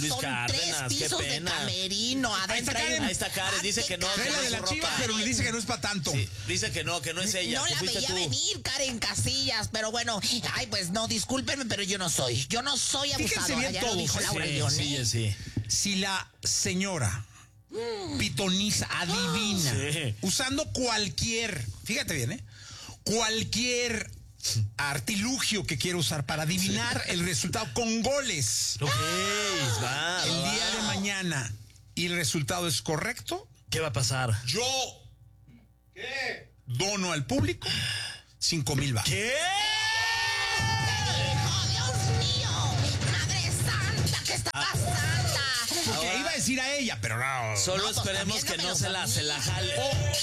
Luis Son Cárdenas, 3 pisos qué de pena. camerino. Adentro Ahí está Karen, dice que no. Trae la de la Chivas, pero le dice que no es para tanto. Sí, dice que no es ella. No que la fuiste veía tú. venir, Karen Casillas, pero bueno, ay, pues no, discúlpenme, pero yo no soy abusadora. Fíjense bien ya todos, lo dijo Laura León, ¿eh? Sí. Si la señora pitoniza, adivina, Sí. usando cualquier, fíjate bien, cualquier artilugio que quiera usar para adivinar el resultado con goles Ok, va. el día de mañana y el resultado es correcto, ¿Qué va a pasar? yo dono al público 5,000 baros. ¿Qué? ¡Oh, Dios mío! ¡Madre santa! ¿Qué está pasando? Porque Ahora- iba a decir a ella, pero no. Solo No, pues, esperemos también que no dámelos se a la, mí. se la jale.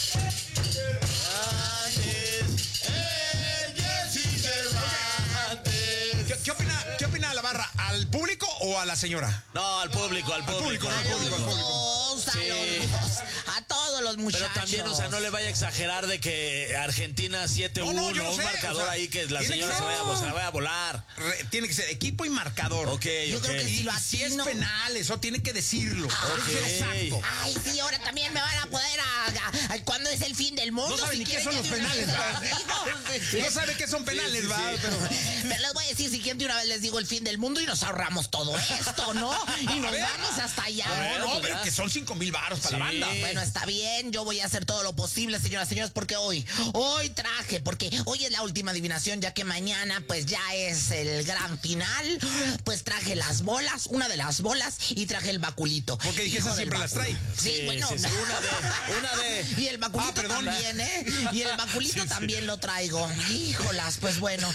¿Qué opina la barra? ¿Al público o a la señora? No, al público, al público. público, al al público, al público. A Sí. los dos, a todos los muchachos. Pero también, o sea, no le vaya a exagerar de que Argentina 7-1, No, yo no un sé, marcador o sea, ahí que la tiene señora que se ser- vaya a volar. Tiene que ser equipo y marcador. Ok, Yo creo que Y si lo si es atino- penal, eso tiene que decirlo. Tiene que ser exacto. Ay, sí, ahora también me van a poder ¿cuándo es el fin del mundo? No sabe Si ni qué quieren son que los de una penales, vez ¿va? les digo. No sabe qué son penales, va. Pero les voy a decir, si quieren de una vez les digo el fin del mundo y nos ahorramos todo esto, ¿no? Y nos ver. vamos hasta allá. No, pues pero ya. que son 5,000 baros para la Sí. banda. Bueno, está bien, yo voy a hacer todo lo posible, señoras y señores, porque hoy traje, porque hoy es la última adivinación, ya que mañana pues ya es el gran final, pues traje las bolas, una de las bolas, y traje el baculito. Porque dije, Hijo esas del siempre las trae. Sí, Sí, bueno. sí, una de. Y el baculito perdón. también, ¿eh? Y el baculito Sí. también lo traigo. Híjolas, pues bueno.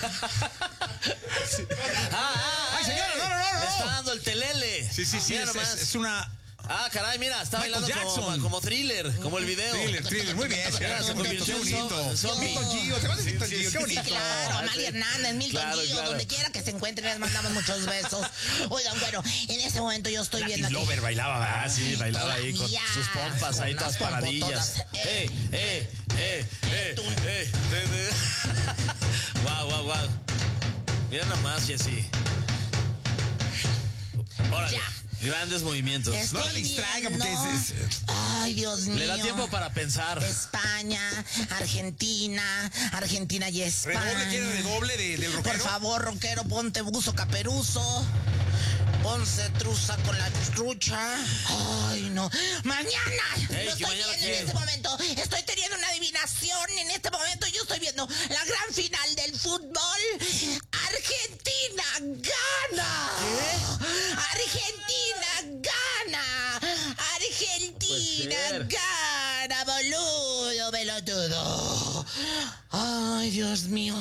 Ay, señora, no. Le está dando el telele. Sí, Mira nomás. es una... Ah, caray, mira, está Michael bailando Jackson. como Thriller, como el video. Thriller, muy bien. Mira, se convirtió en bonito. zombie. Milton Gio, te vas a decir Milton Gio, qué bonito. Claro, Amalia Hernández, Milton Claro, Gio, claro. donde quiera que se encuentren, les mandamos muchos besos. Oigan, bueno, en ese momento yo estoy viendo Latin aquí. Lover bailaba, ¿verdad? Ah, sí, bailaba ahí con Todavía, sus pompas ahí con todas unas paradillas. pompototas. Guau. Mira nomás, Jessy. Órale. Ya. Grandes movimientos. Estoy No la distraiga, porque viendo- Ay, Dios mío. Le da tiempo para pensar. España, Argentina y España. ¿Redoble quiere redoble del Por rockero? favor, rockero, ponte buzo caperuzo. Ponce truza con la trucha. Ay, no. Mañana. Ey, Lo ¿que estoy mañana viendo qué? en este momento. Estoy teniendo una adivinación. En este momento yo estoy viendo la gran final del fútbol. Argentina gana. Argentina gana. Argentina Puede ser. gana, boludo, pelotudo. Ay, Dios mío.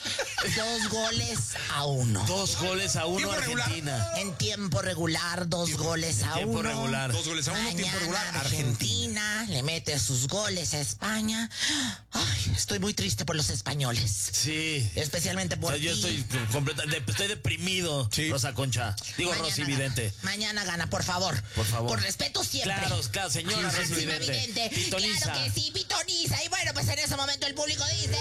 2-1. 2-1 Tiempo regular. Argentina. En tiempo regular, 2-1. Tiempo regular. 2-1, tiempo regular, Mañana Argentina. le mete sus goles a España. Ay, estoy muy triste por los españoles. Sí. Especialmente O por sea, yo ti. estoy deprimido, Sí. Rosa Concha. Digo, Mañana Rosy gana. Vidente. Mañana gana, por favor. Por favor. Con respeto siempre. Claro, señora Rosy Máxima Vidente. Vidente. Pitoniza. Claro que sí, pitoniza. Y bueno, pues en ese momento el público dice...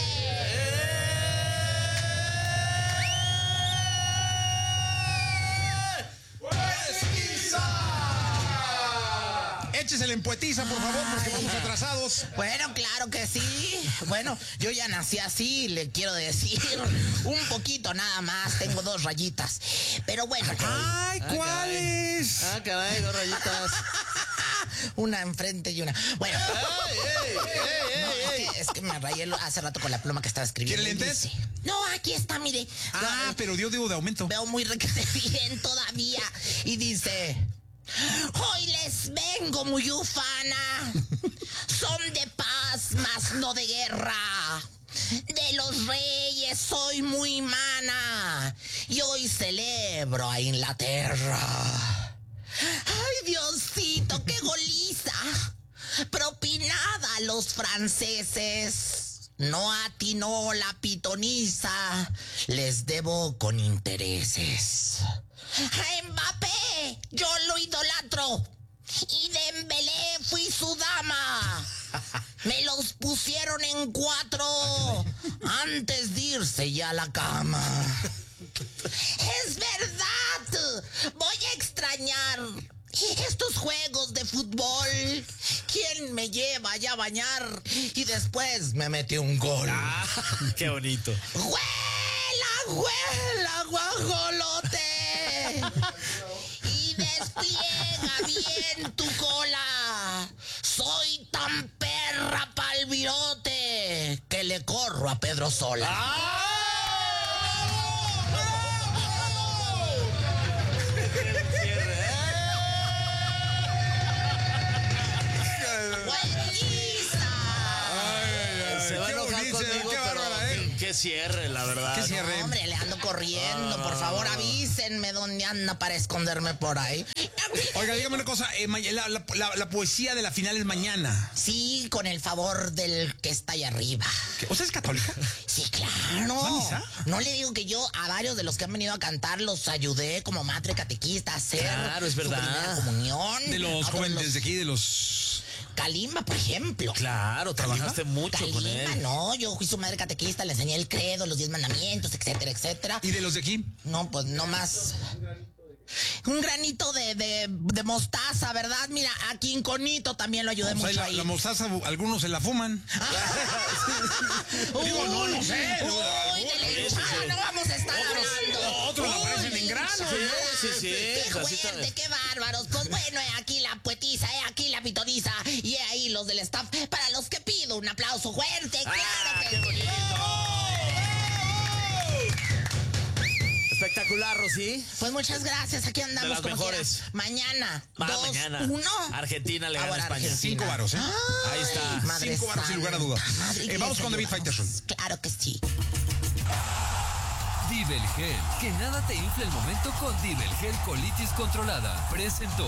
Échese la empuetiza, por favor, porque vamos atrasados. Bueno, claro que sí. Bueno, yo ya nací así, le quiero decir. Un poquito nada más, tengo 2 rayitas. Pero bueno, Ay, ¿cuáles? Ah, caray, 2 rayitas. una enfrente y una. Bueno, ¡Ey! no, es que me rayé hace rato con la pluma que estaba escribiendo. ¿Quiere lentes? Dice, no, aquí está, mire. Ah, pero dio de aumento. Veo muy requete bien todavía. Y dice... Hoy les vengo muy ufana. Son de paz, mas no de guerra. De los reyes soy muy mana. Y hoy celebro a Inglaterra. Ay, Diosito, qué goliza. Propinada a los franceses. No atinó la pitoniza. Les debo con intereses. A Mbappé, yo lo idolatro. Y Dembélé fui su dama. Me los pusieron en 4 antes de irse ya a la cama. Es verdad. Voy a extrañar extrañar estos juegos de fútbol. ¿Quién me lleva ya a bañar? Y después me mete un gol. Ah, qué bonito. ¡Huela, guajolote! Y despliega bien tu cola. Soy tan perra pa'l virote que le corro a Pedro Sola. Se va a enojar conmigo, pero qué cierre, la verdad. ¿Qué cierre? No, hombre, le ando corriendo. Por favor, avísenme dónde anda para esconderme por ahí. Oiga, dígame una cosa. La poesía de la final es mañana. Sí, con el favor del que está ahí arriba. ¿Usted es católica? Sí, claro. ¿Va a misa? No le digo que yo a varios de los que han venido a cantar los ayudé como madre catequista a hacer Claro, es verdad. su primera comunión. De los A jóvenes todos de aquí, de los... Kalimba, por ejemplo. Claro, trabajaste mucho con él. No, yo fui su madre catequista, le enseñé el credo, los 10 mandamientos, etcétera, etcétera. ¿Y de los de aquí? No, pues no más. Un granito de mostaza, ¿verdad? Mira, a Quinconito también lo ayudé mucho ahí. La mostaza, algunos se la fuman. Digo, no sé. Uy, de lechada no vamos a estar hablando. Otros la aparecen en grano. Sí. Qué fuerte, qué bárbaros. Pues bueno, aquí la poetisa, aquí la pitoniza y ahí los del staff. Para los que pido un aplauso fuerte, claro que qué bonito. Espectacular, Rosy. Pues muchas gracias, aquí andamos. De las como mejores. quiera. Mañana, Mañana. 2-1. Argentina le gana a España. Argentina. 5 varos, ¿eh? Ahí está. Madre 5 varos sin lugar a dudas. santa, madre Vamos con David iglesia, Faitelson. Claro que sí. Dibelgel, que nada te infle el momento con Dibelgel Colitis Controlada. Presentó.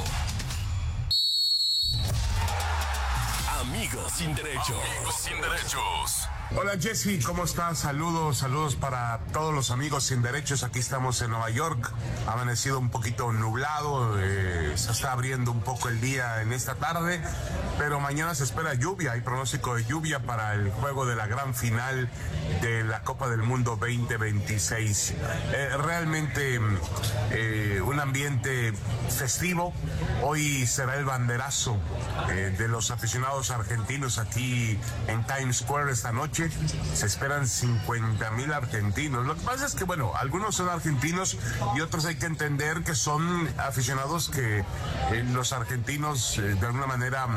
Amigos sin derechos. Amigos sin derechos. Hola Jesse, ¿cómo estás? Saludos para todos los amigos sin derechos. Aquí estamos en Nueva York. Ha amanecido un poquito nublado, se está abriendo un poco el día en esta tarde, pero mañana se espera lluvia. Hay pronóstico de lluvia para el juego de la gran final de la Copa del Mundo 2026. Realmente un ambiente festivo. Hoy será el banderazo de los aficionados argentinos aquí en Times Square esta noche. Se esperan 50,000 argentinos. Lo que pasa es que, bueno, algunos son argentinos y otros hay que entender que son aficionados que los argentinos de alguna manera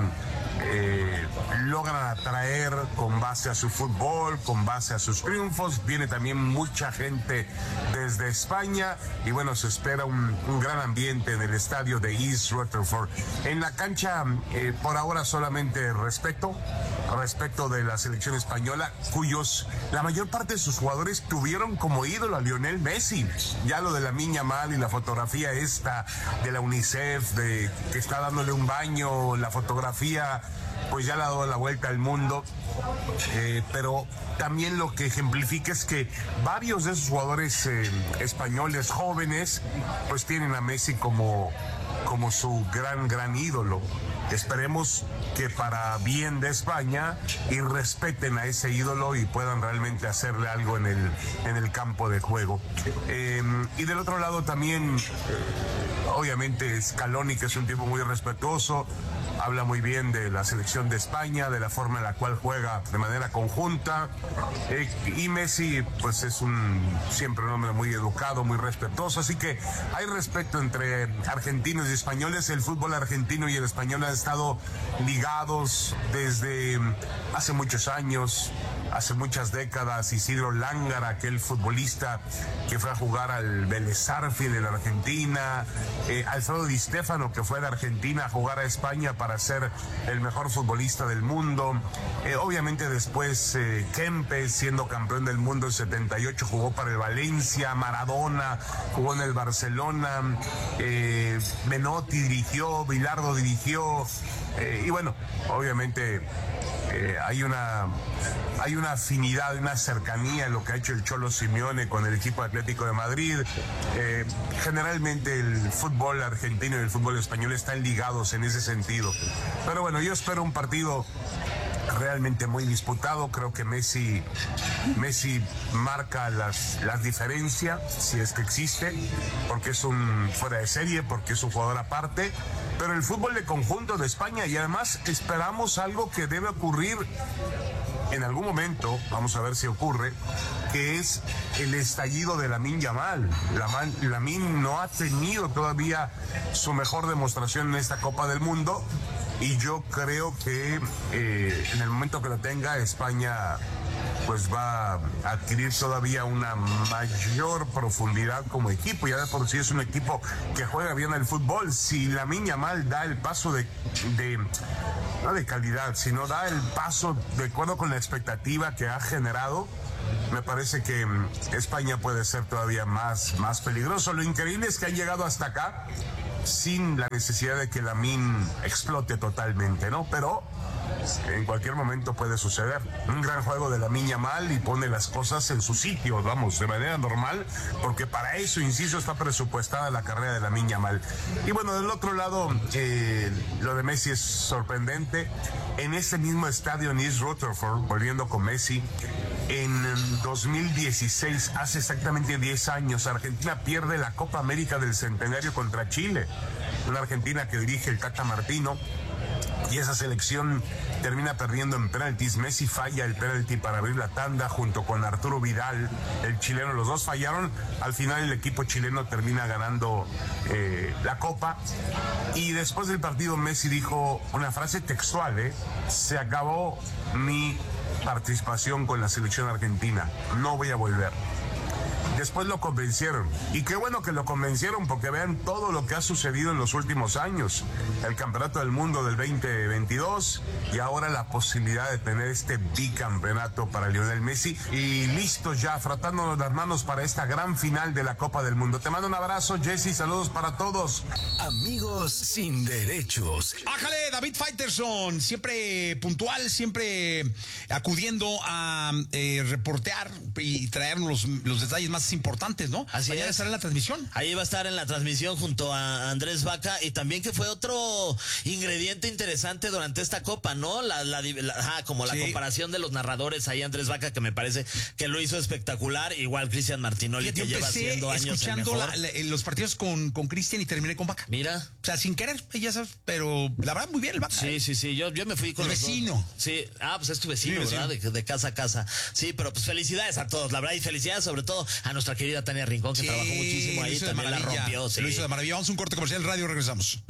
logran atraer con base a su fútbol, con base a sus triunfos. Viene también mucha gente desde España y bueno, se espera un gran ambiente en el estadio de East Rutherford. En la cancha, por ahora solamente respeto de la selección española, la mayor parte de sus jugadores tuvieron como ídolo a Lionel Messi. Ya lo de Lamine Yamal y la fotografía esta de la UNICEF, de que está dándole un baño, la fotografía pues ya le ha dado la vuelta al mundo, pero también lo que ejemplifica es que varios de esos jugadores españoles jóvenes pues tienen a Messi como su gran ídolo. Esperemos que para bien de España y respeten a ese ídolo y puedan realmente hacerle algo en el campo de juego. Y del otro lado también, obviamente Scaloni, que es un tipo muy respetuoso, habla muy bien de la selección de España, de la forma en la cual juega de manera conjunta. Y Messi, pues es siempre un hombre muy educado, muy respetuoso. Así que hay respeto entre argentinos y españoles. El fútbol argentino y el español han estado ligados desde hace muchos años, hace muchas décadas. Isidro Lángara, aquel futbolista que fue a jugar al Vélez Sarsfield de la Argentina. Alfredo Di Stéfano, que fue de Argentina a jugar a España para ser el mejor futbolista del mundo. Obviamente después Kempes, siendo campeón del mundo en 78, jugó para el Valencia. Maradona jugó en el Barcelona. Menotti dirigió, Bilardo dirigió. Y bueno, obviamente hay una afinidad, una cercanía en lo que ha hecho el Cholo Simeone con el equipo Atlético de Madrid. Generalmente el fútbol argentino y el fútbol español están ligados en ese sentido. Pero bueno, yo espero un partido realmente muy disputado. Creo que Messi marca las diferencias, si es que existe, porque es un fuera de serie, porque es un jugador aparte. Pero el fútbol de conjunto de España, y además esperamos algo que debe ocurrir en algún momento, vamos a ver si ocurre, que es el estallido de Lamine Yamal. Lamine no ha tenido todavía su mejor demostración en esta Copa del Mundo, y yo creo que en el momento que lo tenga, España pues va a adquirir todavía una mayor profundidad como equipo. Ya de por sí es un equipo que juega bien el fútbol. Si Lamine Yamal da el paso no de calidad, sino da el paso de acuerdo con la expectativa que ha generado, me parece que España puede ser todavía más peligroso. Lo increíble es que ha llegado hasta acá sin la necesidad de que Lamine explote totalmente, ¿no? Pero en cualquier momento puede suceder. Un gran juego de Lamine Yamal y pone las cosas en su sitio, vamos, de manera normal, porque para eso, insisto, está presupuestada la carrera de Lamine Yamal. Y bueno, del otro lado, lo de Messi es sorprendente. En ese mismo estadio en East Rutherford, volviendo con Messi, en 2016, hace exactamente 10 años, Argentina pierde la Copa América del Centenario contra Chile. Una Argentina que dirige el Tata Martino, y esa selección termina perdiendo en penaltis. Messi falla el penalti para abrir la tanda junto con Arturo Vidal, el chileno. Los dos fallaron. Al final el equipo chileno termina ganando la Copa. Y después del partido Messi dijo una frase textual, se acabó mi participación con la selección argentina, no voy a volver. Después lo convencieron, y qué bueno que lo convencieron, porque vean todo lo que ha sucedido en los últimos años. El Campeonato del Mundo del 2022 y ahora la posibilidad de tener este bicampeonato para Lionel Messi, y listos ya, frotándonos las manos para esta gran final de la Copa del Mundo. Te mando un abrazo, Jesse, saludos para todos. Amigos sin derechos. ¡Ájale, David Faitelson! Siempre puntual, siempre acudiendo a reportear y traernos los detalles más importantes, ¿no? Así es. Estar en la transmisión. Ahí va a estar en la transmisión junto a Andrés Vaca, y también que fue otro ingrediente interesante durante esta Copa, ¿no? Como la comparación de los narradores ahí, Andrés Vaca, que me parece que lo hizo espectacular, igual Cristian Martinoli, que lleva haciendo años escuchando los partidos con Cristian y terminé con Vaca. Mira. O sea, sin querer, ya sabes, pero la verdad muy bien el Vaca. Sí, yo me fui con el los vecino. Dos. Sí, pues es tu vecino, sí, ¿verdad? De casa a casa. Sí, pero pues felicidades a todos, la verdad, y felicidades sobre todo a nuestra querida Tania Rincón, que trabajó muchísimo ahí, también la rompió. Sí. Lo hizo de maravilla. Vamos a un corte comercial, radio, regresamos.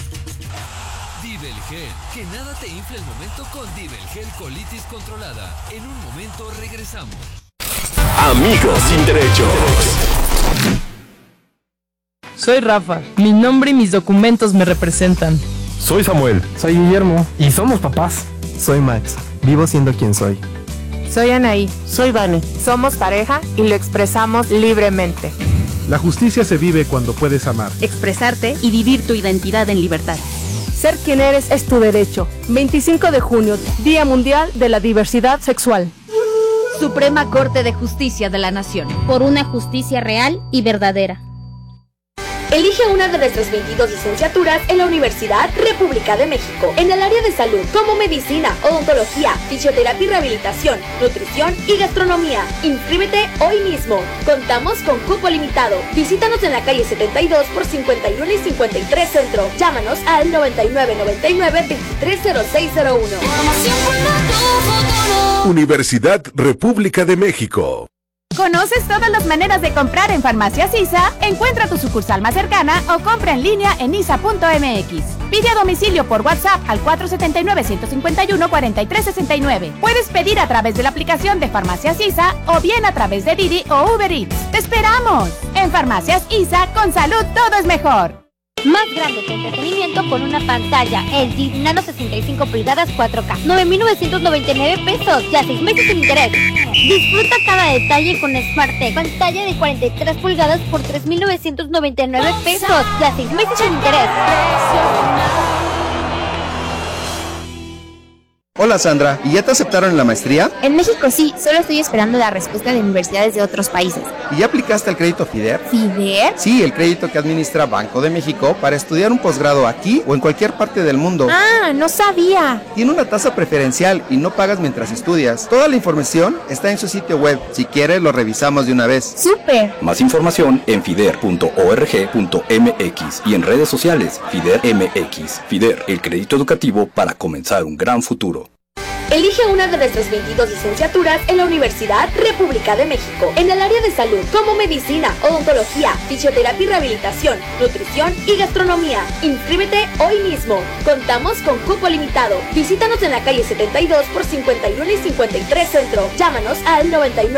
Divelgel, que nada te infle el momento con Divelgel Colitis Controlada. En un momento regresamos. Amigos sin derechos. Soy Rafa, mi nombre y mis documentos me representan. Soy Samuel. Soy Guillermo. Y somos papás. Soy Max, vivo siendo quien soy. Soy Anaí. Soy Vane. Somos pareja y lo expresamos libremente. La justicia se vive cuando puedes amar, expresarte y vivir tu identidad en libertad. Ser quien eres es tu derecho. 25 de junio, Día Mundial de la Diversidad Sexual. Suprema Corte de Justicia de la Nación. Por una justicia real y verdadera. Elige una de nuestras 22 licenciaturas en la Universidad República de México, en el área de salud, como medicina, odontología, fisioterapia y rehabilitación, nutrición y gastronomía. Inscríbete hoy mismo. Contamos con cupo limitado. Visítanos en la calle 72 por 51 y 53 Centro. Llámanos al 9999-230601. Universidad República de México. ¿Conoces todas las maneras de comprar en Farmacias ISA? Encuentra tu sucursal más cercana o compra en línea en isa.mx. Pide a domicilio por WhatsApp al 479-151-4369. Puedes pedir a través de la aplicación de Farmacias ISA o bien a través de Didi o Uber Eats. ¡Te esperamos! En Farmacias ISA, con salud todo es mejor. Más grande que entretenimiento con una pantalla LG Nano 65 pulgadas 4K. 9,999 pesos, ya 6 meses sin interés. Disfruta cada detalle con SmartTech. Pantalla de 43 pulgadas por 3,999 pesos, ya 6 meses sin interés. Hola Sandra, ¿y ya te aceptaron en la maestría? En México sí, solo estoy esperando la respuesta de universidades de otros países. ¿Y ya aplicaste al crédito FIDER? ¿FIDER? Sí, el crédito que administra Banco de México para estudiar un posgrado aquí o en cualquier parte del mundo. Ah, no sabía. Tiene una tasa preferencial y no pagas mientras estudias. Toda la información está en su sitio web. Si quieres, lo revisamos de una vez. ¡Súper! Más información en fider.org.mx y en redes sociales FIDER MX. FIDER, el crédito educativo para comenzar un gran futuro. Elige una de nuestras 22 licenciaturas en la Universidad República de México, en el área de salud, como medicina, odontología, fisioterapia y rehabilitación, nutrición y gastronomía. Inscríbete hoy mismo. Contamos con cupo limitado. Visítanos en la calle 72 por 51 y 53 Centro. Llámanos al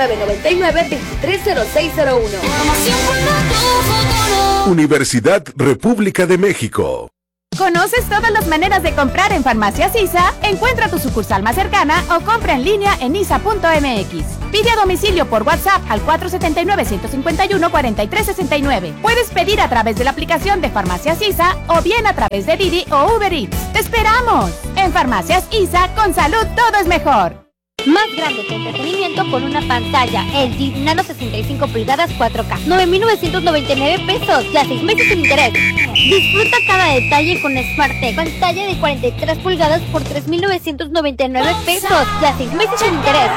9999-230601. Universidad República de México. ¿Conoces todas las maneras de comprar en Farmacias ISA? Encuentra tu sucursal más cercana o compra en línea en isa.mx. Pide a domicilio por WhatsApp al 479-151-4369. Puedes pedir a través de la aplicación de Farmacias ISA o bien a través de Didi o Uber Eats. ¡Te esperamos! En Farmacias ISA, con salud todo es mejor. Más grande que entretenimiento con una pantalla LG Nano 65 pulgadas 4K. 9,999 pesos, ya 6 meses sin interés. Disfruta cada detalle con SmartTech. Pantalla de 43 pulgadas por 3,999 pesos, ya 6 meses sin interés.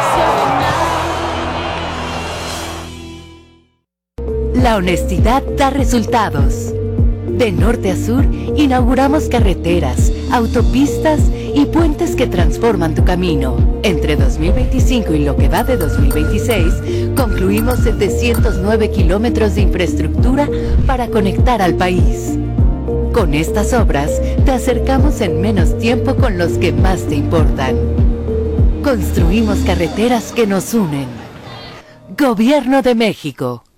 La honestidad da resultados. De norte a sur, inauguramos carreteras, autopistas y puentes que transforman tu camino. Entre 2025 y lo que va de 2026, concluimos 709 kilómetros de infraestructura para conectar al país. Con estas obras, te acercamos en menos tiempo con los que más te importan. Construimos carreteras que nos unen. Gobierno de México.